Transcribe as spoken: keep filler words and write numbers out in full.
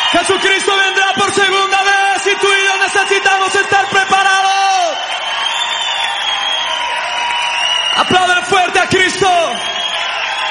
Jesucristo vendrá por segunda vez y tú y yo necesitamos estar preparados. Aplaudan fuerte a Cristo.